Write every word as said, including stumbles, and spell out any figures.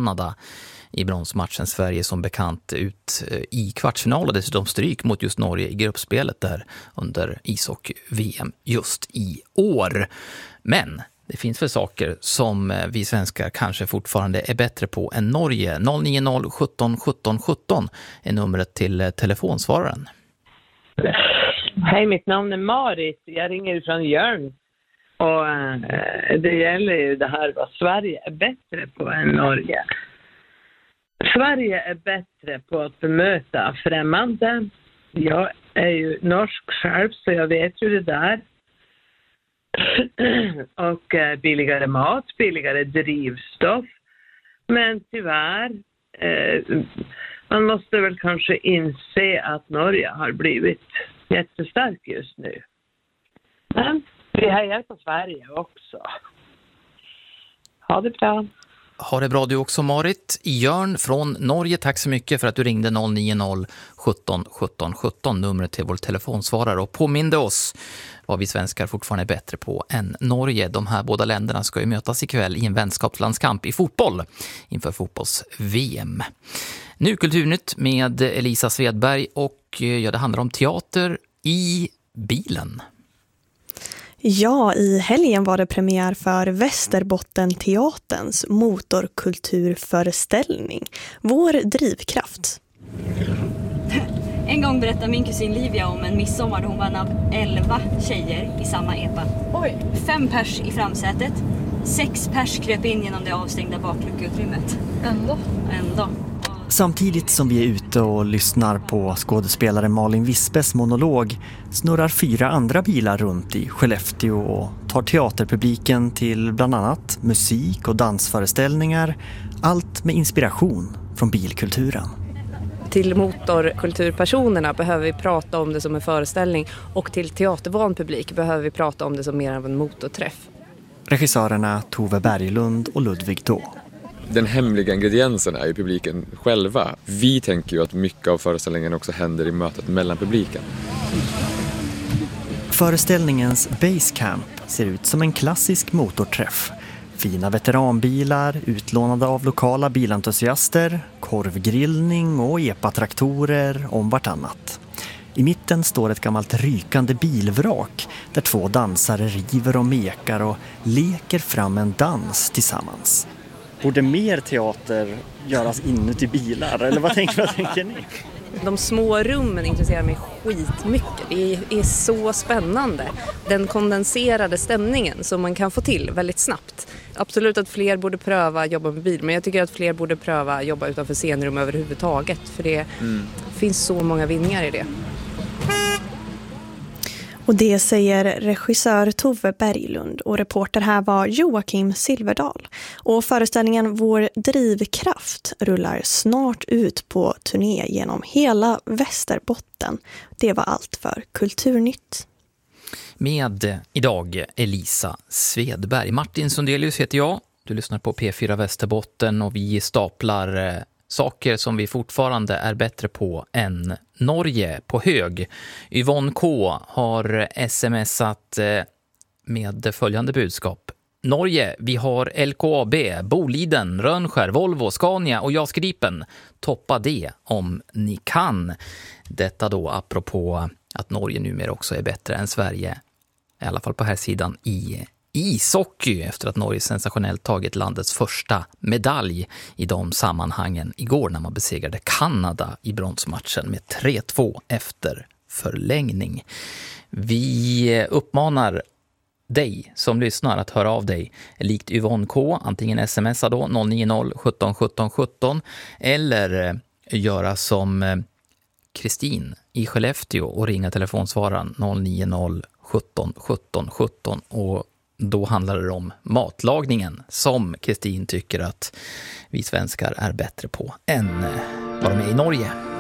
Kanada i bronsmatchen. Sverige som bekant ut i kvartsfinal och dessutom stryk mot just Norge i gruppspelet där under ishockey-V M just i år. Men det finns väl saker som vi svenskar kanske fortfarande är bättre på än Norge. noll nio noll sjutton sjutton sjutton är numret till telefonsvararen. Hej, mitt namn är Marit. Jag ringer från Jörn. Och äh, det gäller ju det här vad Sverige är bättre på än Norge. Sverige är bättre på att bemöta främmande. Jag är ju norsk själv så jag vet ju det där. Och äh, billigare mat, billigare drivstoff. Men tyvärr, äh, man måste väl kanske inse att Norge har blivit jättestark just nu. Men vi hejar på Sverige också. Ha det bra. Ha det bra du också, Marit. Jörn från Norge, tack så mycket för att du ringde noll nio noll sjutton sjutton sjutton, numret till vår telefonsvarare, och påminde oss vad vi svenskar fortfarande är bättre på än Norge. De här båda länderna ska ju mötas ikväll i en vänskapslandskamp i fotboll inför fotbolls-V M. Nu Kulturnytt med Elisa Svedberg och ja, det handlar om teater i bilen. Ja, i helgen var det premiär för Västerbottenteaterns motorkulturföreställning, Vår drivkraft. En gång berättade min kusin Livia om en midsommar då hon var en av elva tjejer i samma epa. Oj. Fem pers i framsätet, sex pers kröp in genom det avstängda bakluckeutrymmet. Ändå. Ändå. Samtidigt som vi är ute och lyssnar på skådespelare Malin Wispes monolog snurrar fyra andra bilar runt i Skellefteå och tar teaterpubliken till bland annat musik- och dansföreställningar, allt med inspiration från bilkulturen. Till motorkulturpersonerna behöver vi prata om det som en föreställning och till teatervan publik behöver vi prata om det som mer av en motorträff. Regissörerna Tove Berglund och Ludvig Då. Den hemliga ingrediensen är ju publiken själva. Vi tänker ju att mycket av föreställningen också händer i mötet mellan publiken. Föreställningens Basecamp ser ut som en klassisk motorträff. Fina veteranbilar, utlånade av lokala bilentusiaster, korvgrillning och epatraktorer om vartannat. I mitten står ett gammalt rykande bilvrak där två dansare river och mekar och leker fram en dans tillsammans. Borde mer teater göras inuti bilar? Eller vad tänker, vad tänker ni? De små rummen intresserar mig skitmycket. Det är, är så spännande. Den kondenserade stämningen som man kan få till väldigt snabbt. Absolut att fler borde pröva jobba med bil. Men jag tycker att fler borde pröva jobba utanför scenrum överhuvudtaget. För det mm. finns så många vinningar i det. Och det säger regissör Tove Berglund och reporter här var Joakim Silverdal. Och föreställningen Vår drivkraft rullar snart ut på turné genom hela Västerbotten. Det var allt för Kulturnytt. Med idag Elisa Svedberg. Martin Sundelius heter jag. Du lyssnar på P fyra Västerbotten och vi staplar saker som vi fortfarande är bättre på än Norge på hög. Yvonne K har smsat med följande budskap. Norge, vi har L K A B, Boliden, Rönnskär, Volvo, Scania och JAS Gripen. Toppa det om ni kan. Detta då apropå att Norge numera också är bättre än Sverige. I alla fall på här sidan i ishockey efter att Norge sensationellt tagit landets första medalj i de sammanhangen igår när man besegrade Kanada i bronsmatchen med tre två efter förlängning. Vi uppmanar dig som lyssnar att höra av dig likt Yvonne K, antingen smsa då noll nio noll sjutton sjutton sjutton eller göra som Kristin i Skellefteå och ringa telefonsvararen noll nio noll sjutton sjutton sjutton och då handlar det om matlagningen som Kristin tycker att vi svenskar är bättre på än vad de är i Norge.